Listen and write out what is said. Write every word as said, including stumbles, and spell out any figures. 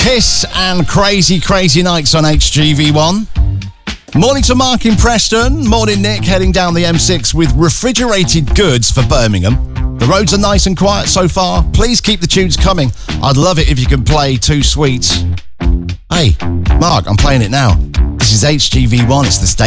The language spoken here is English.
Kiss and Crazy Crazy Nights on H G V one. Morning to Mark in Preston. Morning Nick, heading down the M six with refrigerated goods for Birmingham. The roads are nice and quiet so far. Please keep the tunes coming. I'd love it if you can play Too Sweet. Hey, Mark, I'm playing it now. This is H G V one. It's the station.